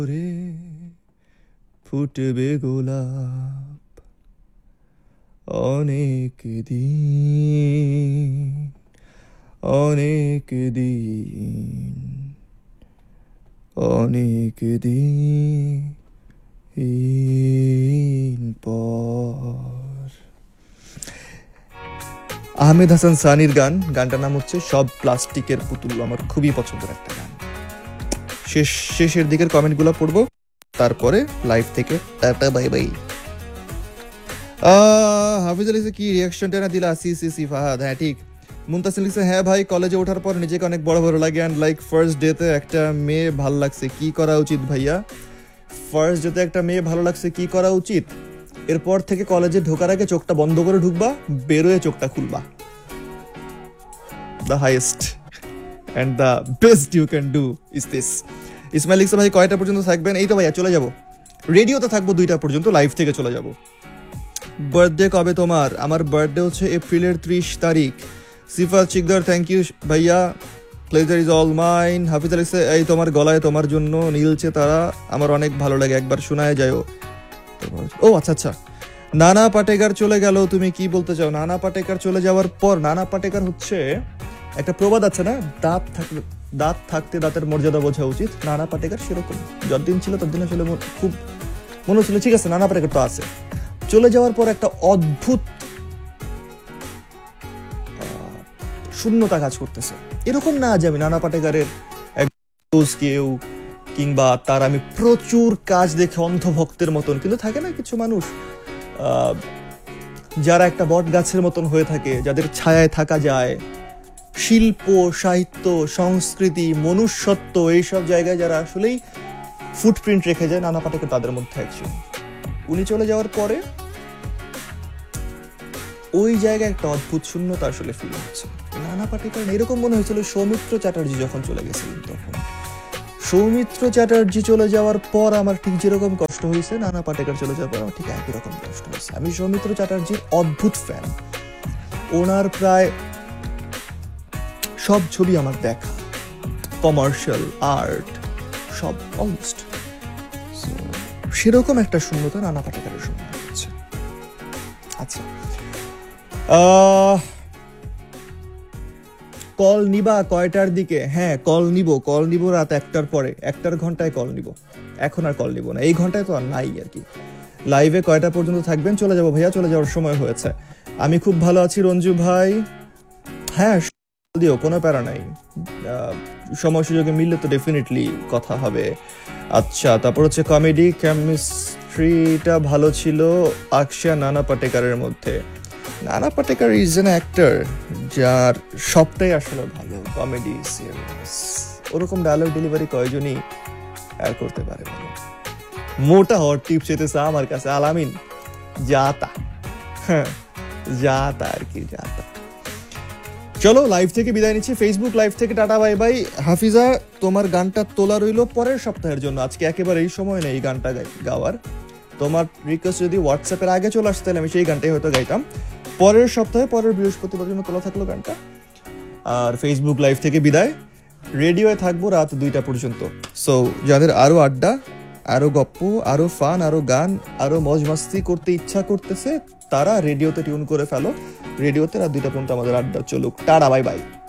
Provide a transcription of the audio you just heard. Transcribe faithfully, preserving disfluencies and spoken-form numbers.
রে ফুটবে গোলাপ অনেক দিন অনেক দিন অনেক দিন পর। আহমেদ হাসান সানির গান, গানটার নাম হচ্ছে সব প্লাস্টিকের পুতুল। আমার খুবই পছন্দের একটা গান। শেষ শেষের দিকের কমেন্টগুলো পড়বো, তারপরে লাইভ থেকে টাটা বাই বাই। হাফিজ আলী কি রিয়াকশনটা না দিলা? সি সি সি ফাহাদ, হ্যাঁ ঠিক। মুনতাসির লিখছে হ্যাঁ ভাই, কলেজে ওঠার পর নিজেকে অনেক বড় বড় লাগে অ্যান্ড লাইক ফার্স্ট ডেতে একটা মেয়ে ভালো লাগছে, কি করা উচিত ভাইয়া? ফার্স্ট ডেতে একটা মেয়ে ভালো লাগছে, কি করা উচিত? এরপর থেকে কলেজে ঢোকার আগে চোখটা বন্ধ করে ঢুকবা, বেরোয় চোখটা খুলবা। The highest and the best you can do is this. Ismail লিখছে ভাই কয়টা পর্যন্ত থাকবেন? এই তো ভাইয়া চলে যাবো, রেডিওতে থাকবো দুইটা পর্যন্ত, লাইভ থেকে চলে যাব। বার্থডে কবে তোমার? আমার বার্থডে হচ্ছে এপ্রিলের ত্রিশ তারিখ। সিফা চিকদার থ্যাংক ইউ ভাইয়া, প্লেজার ইজ অল মাইন। হাফিজ আলী এই তোমার গলায় তোমার জন্য নীলছে তারা, আমার অনেক ভালো লাগে, একবার শোনায় যাও। ও আচ্ছা আচ্ছা, নানা পাটেকার চলে গেল, তুমি কি বলতে চাও? নানা পাটেকার চলে যাওয়ার পর, নানা পাটেকার হচ্ছে একটা প্রবাদ আছে না, দাঁত থাকলে দাঁত থাকতে দাঁতের মর্যাদা বোঝা উচিত। নানা পাটেকার সেরকম, যতদিন ছিল ততদিন আসলে খুব মনে হচ্ছিল ঠিক আছে নানা পাটেকার তো আছে। চলে যাওয়ার পর একটা অদ্ভুত শূন্যতা কাজ করতেছে। এরকম না যে আমি নানা পাটেকারের কেউ কিংবা তার আমি প্রচুর কাজ দেখে অন্ধভক্তের মতন, কিন্তু থাকে না কিছু মানুষ যারা একটা বট গাছের মতন হয়ে থাকে, যাদের ছায়ায় থাকা যায়। শিল্প, সাহিত্য, সংস্কৃতি, মনুষ্যত্ব, এইসব জায়গায় যারা আসলেই ফুটপ্রিন্ট রেখে যায়, নানা পাটেকার তাদের মধ্যে একজন। উনি চলে যাওয়ার পরে ওই জায়গায় একটা অদ্ভুত শূন্যতা আসলে ফিল হচ্ছে। নানা পাটেকার এরকম মনে হয়েছিল সৌমিত্র চ্যাটার্জি যখন চলে গেছিলেন তখন। সৌমিত্র চ্যাটার্জি চলে যাওয়ার পর আমার ঠিক যেরকম কষ্ট হয়েছে, নানা পাটেকার চলে যাওয়ার পর আমার ঠিক একই রকম কষ্ট হয়েছে। আমি সৌমিত্র চ্যাটার্জির অদ্ভুত ফ্যান, ওনার প্রায় সব ছবি আমার দেখা, কমার্শিয়াল, আর্ট, সব অলমোস্ট। সেরকম একটা শূন্যতা নানা পাটেকারের শূন্য হচ্ছে। আচ্ছা, কল নিবা কয়টার দিকে? হ্যাঁ কল নিব, কল নিব রাত একটার পরে, একটার ঘন্টায় কল নিব, এখন আর কল নিব না, এই ঘন্টায় তো আর নাই আর কি। লাইভে কয়টা পর্যন্ত থাকবেন? চলে যাবো ভাইয়া, চলে যাওয়ার সময় হয়েছে। আমি খুব ভালো আছি রঞ্জু ভাই। হ্যাঁ দিও, কোনো প্যারা নাই, সময় সুযোগে মিললে তো ডেফিনেটলি কথা হবে। আচ্ছা, তারপর হচ্ছে কমেডি কেমিস্ট্রিটা ভালো ছিল আকশা নানা পাটেকারের মধ্যে। নানা পাটেকার ইজ অ্যান অ্যাক্টর যার সবটাই আসলে ভালো, কমেডি, সিরিয়াস, ওরকম ডায়লগ ডেলিভারি কয়জনই অ্যাড করতে পারে বলো? মোটা হওয়ার টিপস চেতেছে আমার কাছে আলামিন, যাতা হ্যাঁ যাতা আর কি, যাতা। চলো লাইভ থেকে বিদায় নিচ্ছি, ফেসবুক লাইভ থেকে টাটা বাই বাই। হাফিজা তোমার গানটা তোলা রইলো পরের সপ্তাহের জন্য, আজকে একেবারে এই সময় নেই গানটা গাওয়ার। তোমার রিকোয়েস্ট যদি হোয়াটসঅ্যাপের আগে চলে আসতে তাহলে আমি সেই গানটাই হয়তো গাইতাম। পরের সপ্তাহে, পরের বৃহস্পতিবার জন্য তোলা থাকলো গানটা। আর ফেসবুক লাইভ থেকে বিদায়, রেডিওয়ে থাকবো রাত দুইটা পর্যন্ত। সো যাদের আরো আড্ডা, আরো গপ্প, আরো ফান, আরো গান, আরো মজ মাস্তি করতে ইচ্ছা করতেছে, তারা রেডিওতে টিউন করে ফেলো। রেডিওতে রাত দুইটা পর্যন্ত আমাদের আড্ডা চলুক। Tata bye bye.